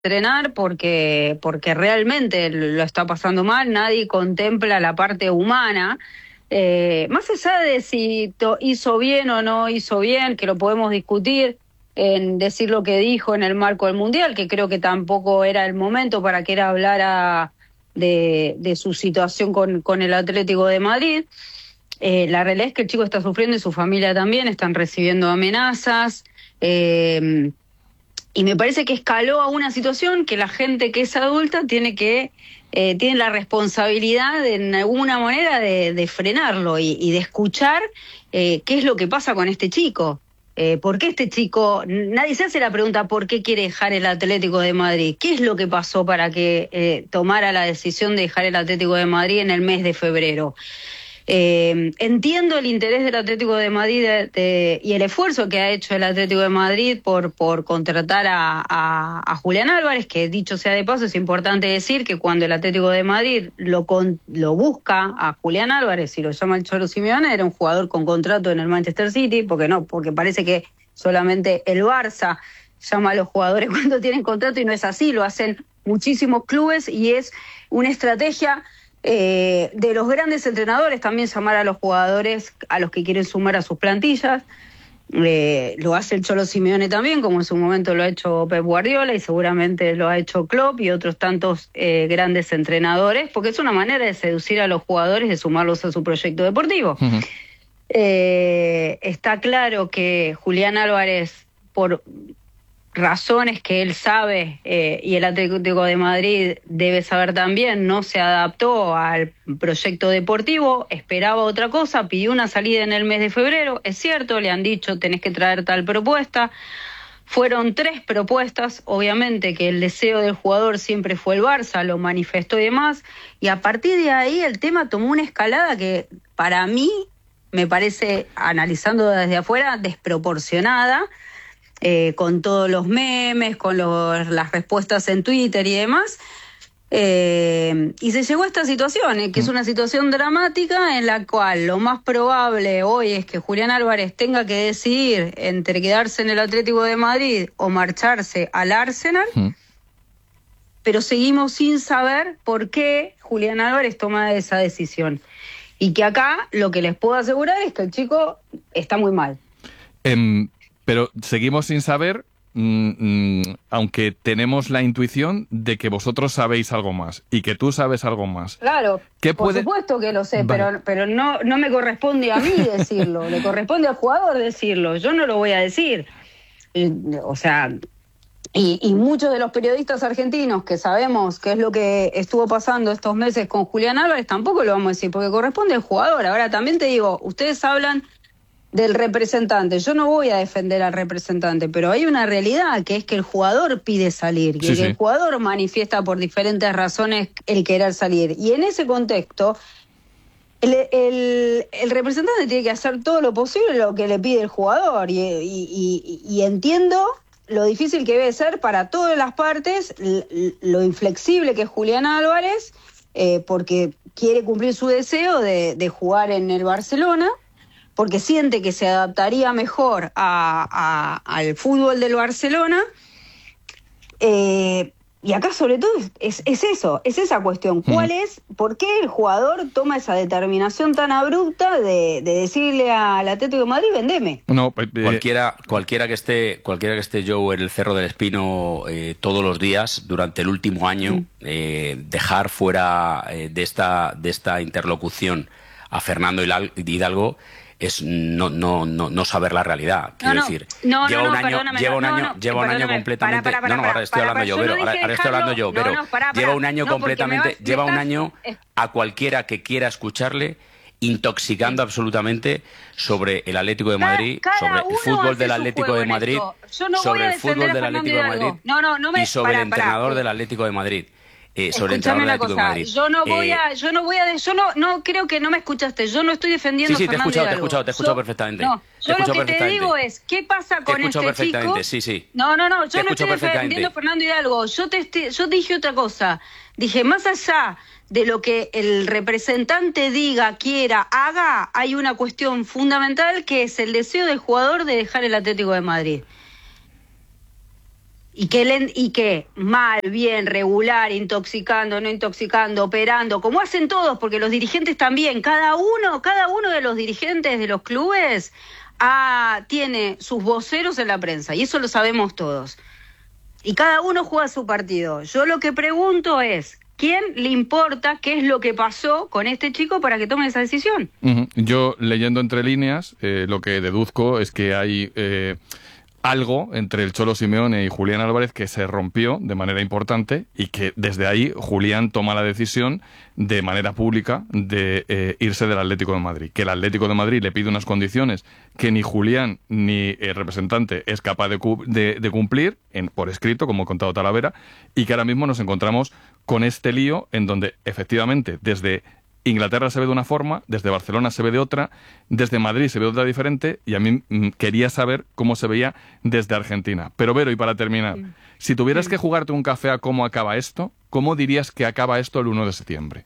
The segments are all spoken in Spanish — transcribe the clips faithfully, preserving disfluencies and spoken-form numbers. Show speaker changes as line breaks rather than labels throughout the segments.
entrenar porque, porque realmente lo está pasando mal, nadie contempla la parte humana. Eh, más allá de si to- hizo bien o no hizo bien, que lo podemos discutir, en decir lo que dijo en el marco del Mundial, que creo que tampoco era el momento para que él hablara de, de su situación con, con el Atlético de Madrid. Eh, la realidad es que el chico está sufriendo y su familia también, están recibiendo amenazas. Eh, y me parece que escaló a una situación que la gente que es adulta tiene que eh, tiene la responsabilidad de, en alguna manera de, de frenarlo y, y de escuchar eh, qué es lo que pasa con este chico. Eh, ¿Por qué este chico? Nadie se hace la pregunta ¿por qué quiere dejar el Atlético de Madrid? ¿Qué es lo que pasó para que eh, tomara la decisión de dejar el Atlético de Madrid en el mes de febrero? Eh, entiendo el interés del Atlético de Madrid de, de, y el esfuerzo que ha hecho el Atlético de Madrid por, por contratar a, a, a Julián Álvarez, que dicho sea de paso, es importante decir que cuando el Atlético de Madrid lo, con, lo busca a Julián Álvarez y lo llama el Cholo Simeone, era un jugador con contrato en el Manchester City, porque no, porque parece que solamente el Barça llama a los jugadores cuando tienen contrato y no es así, lo hacen muchísimos clubes y es una estrategia Eh, de los grandes entrenadores también llamar a los jugadores a los que quieren sumar a sus plantillas. Eh, lo hace el Cholo Simeone también, como en su momento lo ha hecho Pep Guardiola y seguramente lo ha hecho Klopp y otros tantos eh, grandes entrenadores, porque es una manera de seducir a los jugadores, de sumarlos a su proyecto deportivo. Uh-huh. Eh, está claro que Julián Álvarez, por razones que él sabe eh, y el Atlético de Madrid debe saber también, no se adaptó al proyecto deportivo, esperaba otra cosa, pidió una salida en el mes de febrero, es cierto, le han dicho tenés que traer tal propuesta, fueron tres propuestas, obviamente que el deseo del jugador siempre fue el Barça, lo manifestó y demás, y a partir de ahí el tema tomó una escalada que para mí me parece, analizando desde afuera, desproporcionada, Eh, con todos los memes, con los, las respuestas en Twitter y demás, eh, y se llegó a esta situación, eh, que es una situación dramática en la cual lo más probable hoy es que Julián Álvarez tenga que decidir entre quedarse en el Atlético de Madrid o marcharse al Arsenal, uh-huh. Pero seguimos sin saber por qué Julián Álvarez toma esa decisión. Y que acá lo que les puedo asegurar es que el chico está muy mal.
Um... Pero seguimos sin saber, mmm, mmm, aunque tenemos la intuición de que vosotros sabéis algo más y que tú sabes algo más.
Claro,
¿Qué
por
puede...
supuesto que lo sé,
vale.
pero, pero no, no me corresponde a mí decirlo, le corresponde al jugador decirlo, yo no lo voy a decir. Y, o sea, y, y muchos de los periodistas argentinos que sabemos qué es lo que estuvo pasando estos meses con Julián Álvarez tampoco lo vamos a decir, porque corresponde al jugador. Ahora también te digo, ustedes hablan del representante, yo no voy a defender al representante, pero hay una realidad que es que el jugador pide salir y sí, que sí. El jugador manifiesta por diferentes razones el querer salir, y en ese contexto el, el, el representante tiene que hacer todo lo posible lo que le pide el jugador, y, y, y, y entiendo lo difícil que debe ser para todas las partes, lo inflexible que es Julián Álvarez, eh, porque quiere cumplir su deseo de, de jugar en el Barcelona, porque siente que se adaptaría mejor a, a, al fútbol del Barcelona, eh, y acá sobre todo es, es eso, es esa cuestión, ¿cuál mm. es, por qué el jugador toma esa determinación tan abrupta de, de decirle al Atlético de Madrid, vendeme?
No, eh, cualquiera, cualquiera que esté, cualquiera que esté Joe en el Cerro del Espino eh, todos los días durante el último año, mm. eh, dejar fuera eh, de esta, de esta interlocución a Fernando Hidalgo es no no no no saber la realidad, quiero
no, no.
decir.
No,
lleva
no,
un
no,
año, lleva un
no,
año,
no,
lleva un año completamente.
Para, para, para,
no, no, ahora estoy
para,
hablando
para,
yo,
para,
pero
no
ahora, ahora estoy hablando yo, pero
no, no, para, para,
lleva un año
no,
completamente,
vas,
lleva un
estás,
año
eh,
a cualquiera que quiera escucharle intoxicando sí. absolutamente sobre el Atlético de Madrid,
cada,
cada
sobre
el fútbol del Atlético de Madrid,
no
sobre el fútbol del Atlético de Madrid
no, no, no me,
y sobre
para,
el entrenador
para,
del Atlético de Madrid. Eh, sobre
Escuchame
el
una
cosa,
de Madrid. yo no voy eh, a, yo no voy a, yo no, no creo que no me escuchaste, yo no estoy defendiendo
sí, sí,
a Fernando
te he escuchado,
Hidalgo.
te he escuchado, te he escuchado
yo,
perfectamente.
No, yo
te
lo que te digo es, ¿qué pasa con
te
este
perfectamente,
chico?
Sí, sí.
No, no, no, yo
te
no estoy defendiendo a Fernando Hidalgo, yo te, yo dije otra cosa, dije, más allá de lo que el representante diga, quiera, haga, hay una cuestión fundamental que es el deseo del jugador de dejar el Atlético de Madrid. Y que, le, y que mal, bien, regular, intoxicando, no intoxicando, operando, como hacen todos, porque los dirigentes también, cada uno, cada uno de los dirigentes de los clubes ah, tiene sus voceros en la prensa, y eso lo sabemos todos. Y cada uno juega su partido. Yo lo que pregunto es, ¿quién le importa qué es lo que pasó con este chico para que tome esa decisión?
Uh-huh. Yo, leyendo entre líneas, eh, lo que deduzco es que hay... Eh, algo entre el Cholo Simeone y Julián Álvarez que se rompió de manera importante y que desde ahí Julián toma la decisión de manera pública de eh, irse del Atlético de Madrid. Que el Atlético de Madrid le pide unas condiciones que ni Julián ni el representante es capaz de, cu- de, de cumplir en, por escrito, como ha contado Talavera, y que ahora mismo nos encontramos con este lío en donde efectivamente desde Inglaterra se ve de una forma, desde Barcelona se ve de otra, desde Madrid se ve de otra diferente, y a mí mm, quería saber cómo se veía desde Argentina. Pero Vero, y para terminar, sí. si tuvieras sí. que jugarte un café a cómo acaba esto, ¿cómo dirías que acaba esto el uno de septiembre?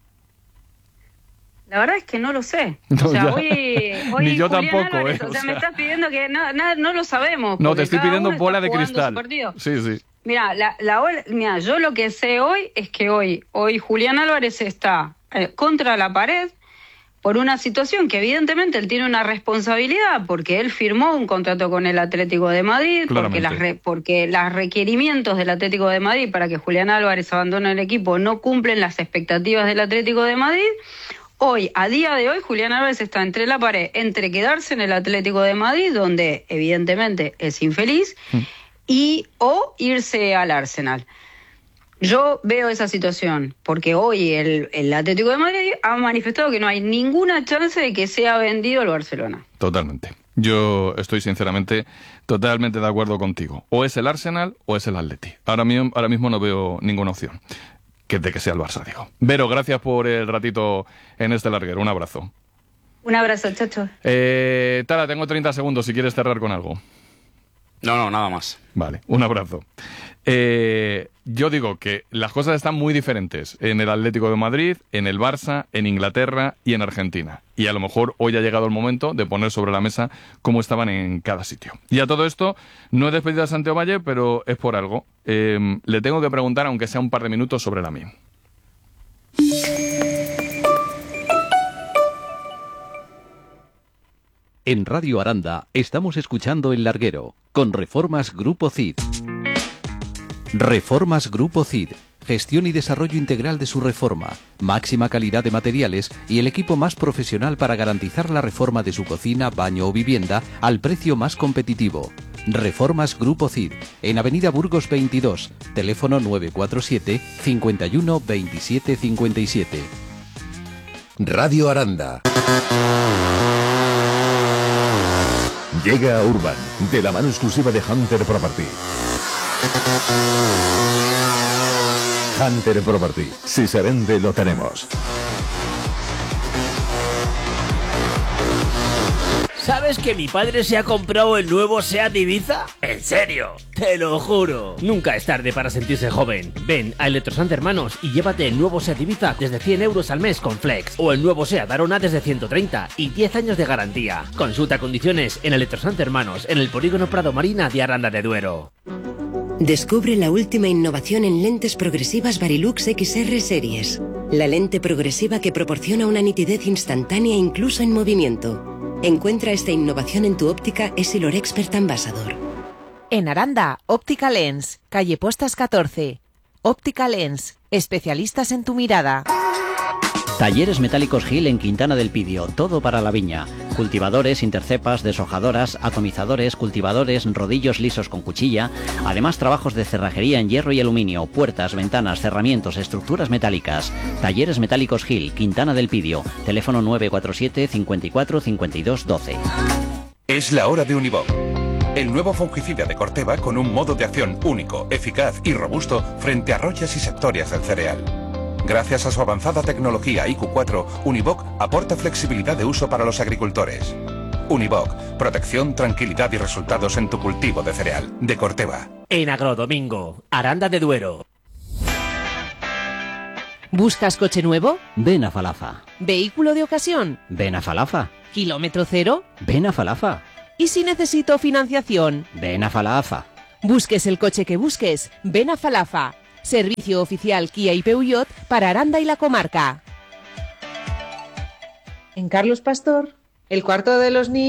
La verdad es que no lo sé.
No,
o sea,
ya.
hoy, hoy
Ni yo
Julián
tampoco,
Álvarez,
eh,
o
o
sea,
sea.
me estás pidiendo que no, no, no lo sabemos.
No, te estoy
cada
pidiendo
uno
bola
está
de
jugando
cristal.
su partido.
Sí, sí.
Mira, la, la, mira, yo lo que sé hoy es que hoy, hoy Julián Álvarez está eh, contra la pared por una situación que evidentemente él tiene una responsabilidad porque él firmó un contrato con el Atlético de Madrid, porque las re, porque los requerimientos del Atlético de Madrid para que Julián Álvarez abandone el equipo no cumplen las expectativas del Atlético de Madrid. Hoy, a día de hoy, Julián Álvarez está entre la pared, entre quedarse en el Atlético de Madrid, donde evidentemente es infeliz, mm. y o irse al Arsenal. Yo veo esa situación, porque hoy el, el Atlético de Madrid ha manifestado que no hay ninguna chance de que sea vendido al Barcelona.
Totalmente. Yo estoy sinceramente totalmente de acuerdo contigo. O es el Arsenal o es el Atleti. Ahora mismo, ahora mismo no veo ninguna opción que de que sea el Barça, digo. Vero, gracias por el ratito en este larguero. Un abrazo.
Un abrazo, chacho.
Eh, Tara, tengo treinta segundos si quieres cerrar con algo.
No, no, nada más.
Vale, un abrazo. Eh, yo digo que las cosas están muy diferentes en el Atlético de Madrid, en el Barça, en Inglaterra y en Argentina. Y a lo mejor hoy ha llegado el momento de poner sobre la mesa cómo estaban en cada sitio. Y a todo esto, no he despedido a Santiago Valle, pero es por algo. Eh, le tengo que preguntar, aunque sea un par de minutos, sobre la mía.
En Radio Aranda estamos escuchando El Larguero, con Reformas Grupo C I D. Reformas Grupo C I D. Gestión y desarrollo integral de su reforma, máxima calidad de materiales y el equipo más profesional para garantizar la reforma de su cocina, baño o vivienda al precio más competitivo. Reformas Grupo C I D, en Avenida Burgos veintidós, teléfono nueve cuatro siete, cinco uno, veintisiete cincuenta y siete.
Radio Aranda. Llega a Urban, de la mano exclusiva de Hunter Property. Hunter Property. Si se vende, lo tenemos.
¿Sabes que mi padre se ha comprado el nuevo SEAT Ibiza? ¿En serio? Te lo juro. Nunca es tarde para sentirse joven. Ven a Electrosant Hermanos y llévate el nuevo SEAT Ibiza desde cien euros al mes con Flex. O el nuevo SEAT Arona desde ciento treinta y diez años de garantía. Consulta condiciones en Electrosant Hermanos en el Polígono Prado Marina de Aranda de Duero.
Descubre la última innovación en lentes progresivas Varilux X R Series. La lente progresiva que proporciona una nitidez instantánea incluso en movimiento. Encuentra esta innovación en tu óptica Essilor Expert Ambassador.
En Aranda, Óptica Lens, calle Postas catorce. Óptica Lens, especialistas en tu mirada.
Talleres Metálicos Gil en Quintana del Pidio, todo para la viña. Cultivadores, intercepas, deshojadoras, atomizadores, cultivadores, rodillos lisos con cuchilla. Además, trabajos de cerrajería en hierro y aluminio, puertas, ventanas, cerramientos, estructuras metálicas. Talleres Metálicos Gil, Quintana del Pidio. Teléfono nueve cuatro siete, cincuenta y cuatro, cincuenta y dos, doce.
Es la hora de Univoc. El nuevo fungicida de Corteva con un modo de acción único, eficaz y robusto frente a royas y septorias del cereal. Gracias a su avanzada tecnología I Q cuatro, Univoc aporta flexibilidad de uso para los agricultores. Univoc, protección, tranquilidad y resultados en tu cultivo de cereal. De Corteva.
En Agrodomingo, Aranda de Duero.
¿Buscas coche nuevo?
Ven a Falafa.
¿Vehículo de ocasión?
Ven a Falafa.
¿Kilómetro cero?
Ven a Falafa.
¿Y si necesito financiación?
Ven a Falafa.
Busques el coche que busques, ven a Falafa. Servicio oficial Kia y Peugeot para Aranda y la comarca.
En Carlos Pastor, el cuarto de los niños.